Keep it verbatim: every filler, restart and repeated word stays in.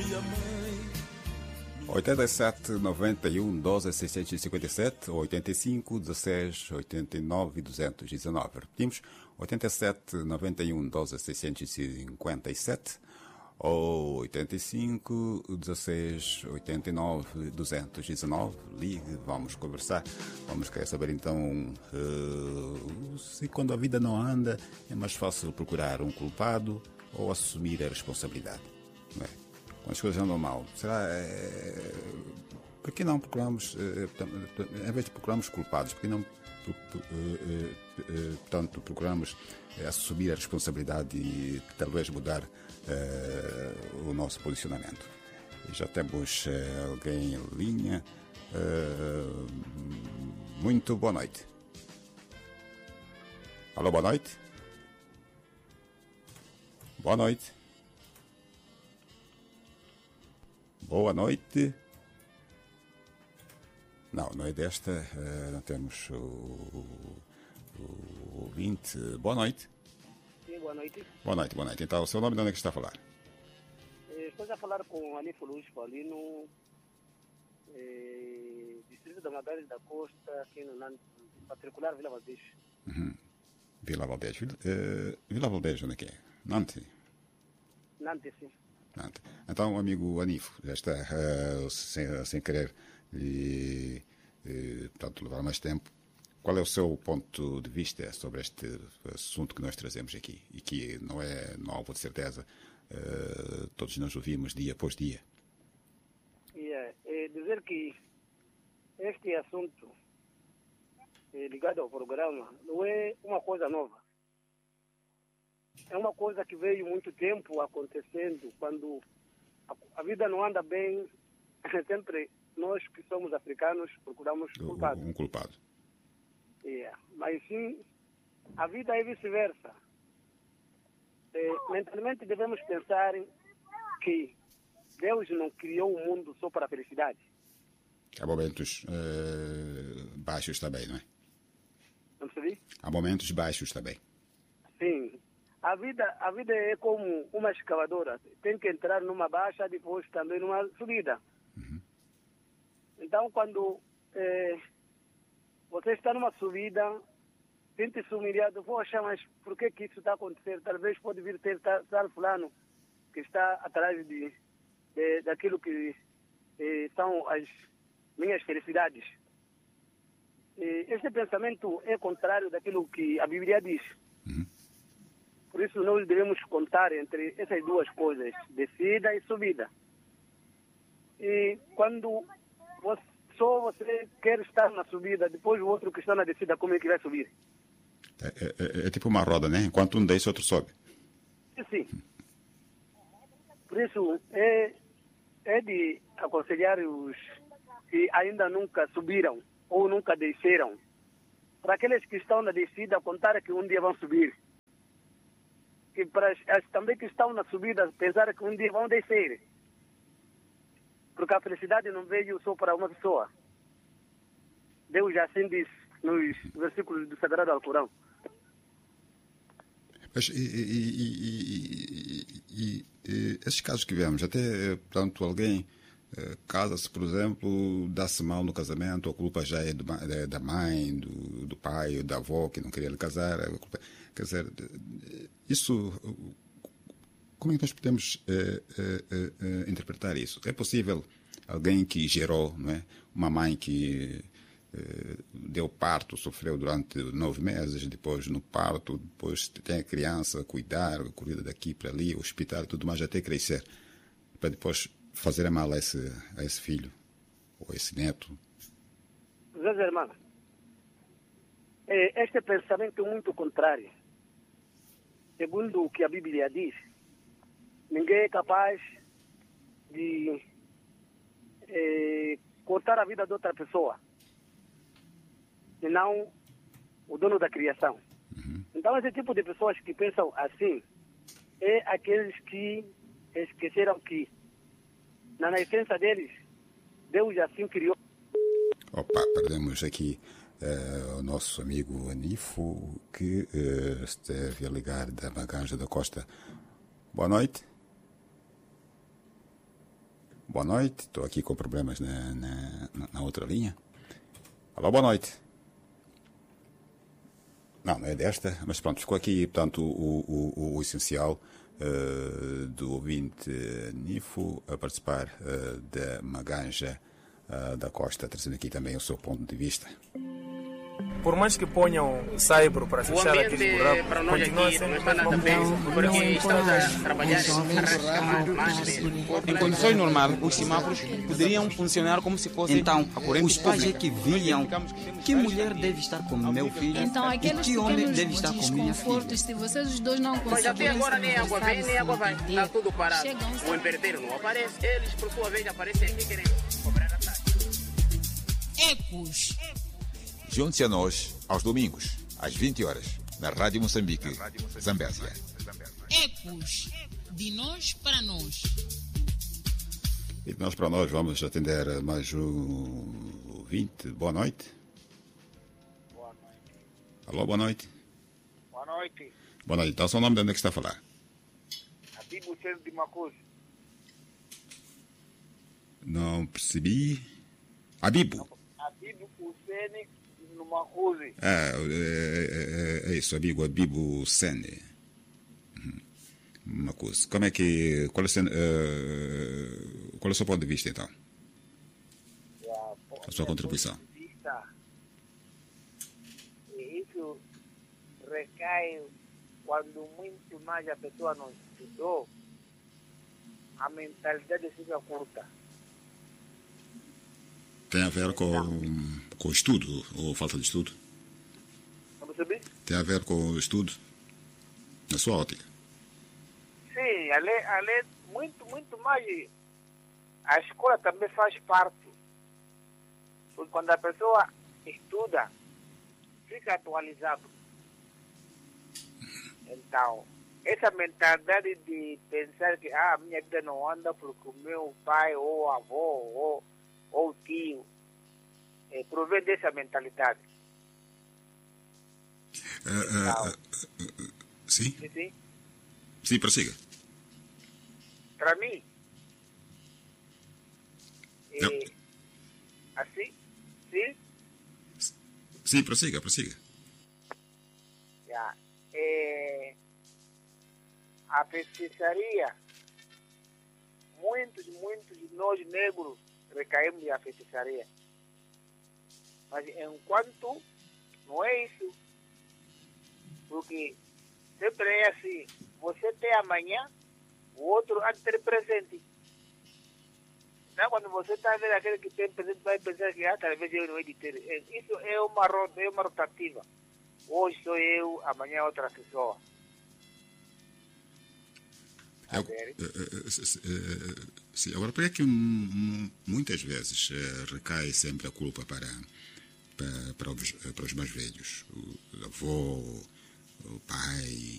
oitenta e sete, noventa e um, doze, seiscentos e cinquenta e sete, oitenta e cinco, dezesseis, oitenta e nove, duzentos e dezenove. Repetimos, oitenta e sete, noventa e um, doze, seiscentos e cinquenta e sete, ou oitenta e cinco, dezesseis, oitenta e nove, duzentos e dezenove. Ligue, vamos conversar. Vamos querer saber então uh, se quando a vida não anda é mais fácil procurar um culpado ou assumir a responsabilidade. Não é? Quando as coisas andam mal, será... É, por que não procuramos, é, em vez de procurarmos culpados, por que não portanto, procuramos assumir a responsabilidade e talvez mudar uh, o nosso posicionamento? Já temos uh, alguém em linha. Uh, muito boa noite. Alô, boa noite. Boa noite. Boa noite. Não, não é desta. Uh, não temos o, o ouvinte. Boa noite. Sim, boa noite. Boa noite, boa noite. Então, o seu nome de onde é que está a falar? Estou a falar com Anifo Luís Paulino, eh, distrito da Magalhães da Costa, aqui no Nantes, particular Vila Valdez. Uhum. Vila Valdez. Vila, uh, Vila Valdez, onde é que é? Nantes? Nantes, sim. Nantes. Então, amigo Anifo, já está, uh, sem, sem querer lhe uh, portanto, levar mais tempo. Qual é o seu ponto de vista sobre este assunto que nós trazemos aqui? E que não é, não há alvo de certeza, uh, todos nós ouvimos dia após dia. Yeah. É dizer que este assunto é, ligado ao programa não é uma coisa nova. É uma coisa que veio muito tempo acontecendo. Quando a, a vida não anda bem, sempre nós que somos africanos procuramos culpados. Um culpado. Yeah. Mas sim, a vida é vice-versa. É, mentalmente devemos pensar que Deus não criou o mundo só para a felicidade. Há momentos uh, baixos também, não é? Não percebi? Há momentos baixos também. Sim. A vida, a vida é como uma escavadora. Tem que entrar numa baixa, depois também numa subida. Uhum. Então, quando é, você está numa subida, sente-se humilhado. Poxa, mas por que, que isso está acontecendo? Talvez pode vir ter tal fulano que está atrás de, de, daquilo que é, são as minhas felicidades. E este pensamento é contrário daquilo que a Bíblia diz. Uhum. Por isso nós devemos contar entre essas duas coisas, descida e subida. E quando você, só você quer estar na subida, depois o outro que está na descida, como é que vai subir? É, é, é tipo uma roda, né? Enquanto um desce, outro sobe. Sim. Por isso é, é de aconselhar os que ainda nunca subiram ou nunca desceram, para aqueles que estão na descida, contar que um dia vão subir. E para as também que estão na subida, pensar que um dia vão descer. Porque a felicidade não veio só para uma pessoa. Deus assim diz nos versículos do Sagrado Alcorão. Mas, e, e, e, e, e esses casos que vemos, até, portanto, alguém casa-se, por exemplo, dá-se mal no casamento, a culpa já é, do, é da mãe, do, do pai, da avó que não queria lhe casar. A culpa, quer dizer, isso, como é que nós podemos eh, eh, eh, interpretar isso? É possível alguém que gerou, não é? Uma mãe que eh, deu parto, sofreu durante nove meses, depois no parto, depois tem a criança, cuidar, cuidar daqui para ali, hospital e tudo mais, até crescer, para depois fazer mal a esse, a esse filho ou a esse neto. Meus irmãos, este pensamento é muito contrário. Segundo o que a Bíblia diz, ninguém é capaz de eh, cortar a vida de outra pessoa, senão o dono da criação. Uhum. Então, esse tipo de pessoas que pensam assim é aqueles que esqueceram que na nascença deles, Deus assim criou. Opa, perdemos aqui uh, o nosso amigo Anifo, que uh, esteve a ligar da Magalhães da Costa. Boa noite. Boa noite. Estou aqui com problemas na, na, na outra linha. Alô, boa noite. Não, não é desta, mas pronto, ficou aqui, portanto, o, o, o, o essencial uh, do ouvinte Nifo a participar uh, da Maganja uh, da Costa, trazendo aqui também o seu ponto de vista. Por mais que ponham Saibro para fechar aqueles buracos, para nós continua aqui sendo não está nada bem, porque estamos a trabalhar em condições normais, os semáforos poderiam funcionar como se fossem então, a corrente os pais é pública. que viam que mulher deve estar com meu filho então, e aqueles que homem pequenos deve estar com minha filha. desconfortos, se vocês os dois não Mas até conseguirem agora nem água vem, nem água vai. Está tudo parado. Chegam O empreiteiro não aparece, eles por sua vez aparecem aqui querendo cobrar a taxa. Ecos. Junte-se a nós aos domingos, às vinte horas, na Rádio Moçambique, Zambésia. Ecos. De nós para nós. E de nós para nós vamos atender mais um ouvinte. Boa noite. Boa noite. Alô, boa noite. Boa noite. Boa noite. Então, seu nome de onde é que está a falar? Abibo Centro de Macuso. Não percebi. Abibo. Abibo Hussein no Macuso. Ah, é, é, é isso, amigo Abibo Sene. Uma coisa. Como é que. Qual é, o seu, uh, qual é o seu ponto de vista, então? A sua contribuição. Isso recai quando muito mais a pessoa não estudou, a mentalidade fica curta. Tem a ver com, com o estudo ou falta de estudo? Não percebi? Tem a ver com o estudo, na sua ótica? Sim, além, além, muito, muito mais. A escola também faz parte. Porque quando a pessoa estuda, fica atualizado. Então, essa mentalidade de pensar que ah, a minha vida não anda porque o meu pai ou avô ou, ou tio é, provém dessa mentalidade. Uh, uh, uh, uh, sim? Sim, sim. Sim, prossiga. Para mim, é, assim, sim, sim, prossiga, prossiga. já, é, a feitiçaria, muitos, muitos de nós negros recaímos na feitiçaria. Mas enquanto não é isso, porque sempre é assim, você tem amanhã, o outro há de ter presente. Então, quando você está vendo aquele que tem presente, vai pensar que ah, talvez eu não hei de ter. Isso é uma, é uma rotativa. Hoje sou eu, amanhã é outra pessoa. É, é, é, sim, agora, por que um, muitas vezes recai sempre a culpa para, para, para, os, para os mais velhos? O avô, o pai...